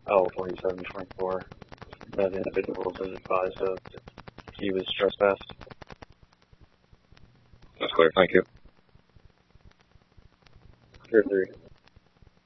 L4724. That individual was advised of he was trespassed. That's clear, thank you. Tier 3.